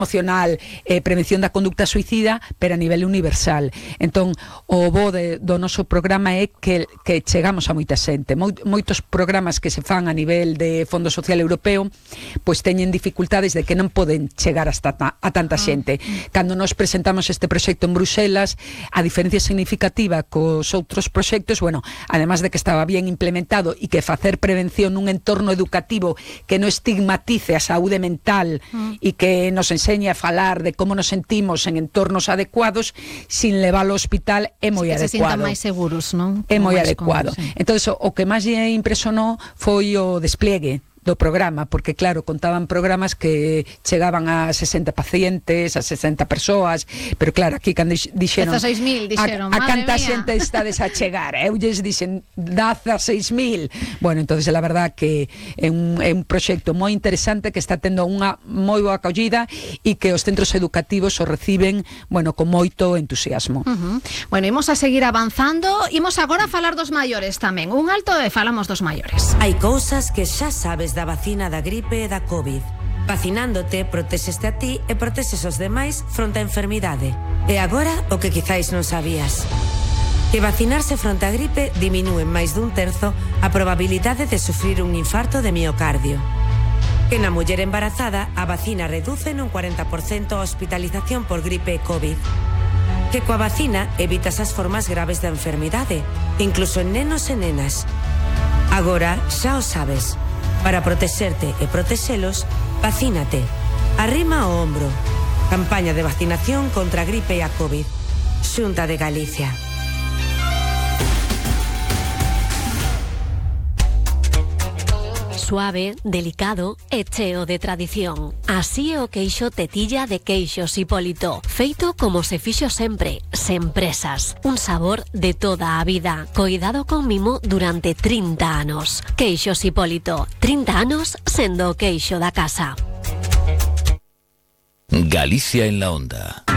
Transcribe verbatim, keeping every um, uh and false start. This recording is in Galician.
emocional, eh, prevención da conducta suicida, pero a nivel universal. Entón, o bo de, do noso programa é que, que chegamos a moita xente. Mo, moitos programas que se fan a nivel de Fondo Social Europeo pois teñen dificultades de que non poden chegar hasta ta, a tanta xente. Cando nos presentamos este proxecto en Bruselas, a diferencia significativa cos outros proxectos, bueno, además de que estaba bien implementado e que facer prevención nun entorno educativo que non estigmatice a saúde mental e que nos enseñe a falar de como nos sentimos en entornos adecuados sin levar ao hospital é moi sí, que adecuado. Se sintan máis seguros, non? É moi máis adecuado. Como, sí. Entón, o que máis lle impresionou foi o despliegue do programa, porque claro, contaban programas que chegaban a sesenta pacientes, a sesenta persoas, pero claro, aquí cando dixeron dezaseis mil, dixeron, a, a canta mía. xente estades a chegar, eu lles dixen dezaseis mil. Bueno, entonces la verdad que é un, é un proxecto moi interesante que está tendo unha moi boa acollida e que os centros educativos o reciben, bueno, con moito entusiasmo. Uh-huh. Bueno, imos a seguir avanzando, imos agora a falar dos maiores tamén. Un alto e falamos dos maiores. Hai cousas que xa sabes da vacina da gripe e da COVID. Vacinándote, protexeste a ti e protexes os demais fronte á enfermidade. E agora, o que quizáis non sabías. Que vacinarse fronte á gripe diminúe en máis dun terzo a probabilidade de sufrir un infarto de miocardio. Que na muller embarazada a vacina reduce nun cuarenta por cento a hospitalización por gripe e COVID. Que coa vacina evitas as formas graves da enfermidade, incluso en nenos e nenas. Agora xa o sabes. Para protexerte e protexelos, vacínate. Arrima o ombro. Campaña de vacinación contra a gripe e a COVID. Xunta de Galicia. Suave, delicado e cheo de tradición. Así é o queixo tetilla de Queixos Hipólito, feito como se fixo sempre, sen presas. Un sabor de toda a vida, coidado con mimo durante trinta anos. Queixos Hipólito, trinta anos sendo o queixo da casa. Galicia en la onda.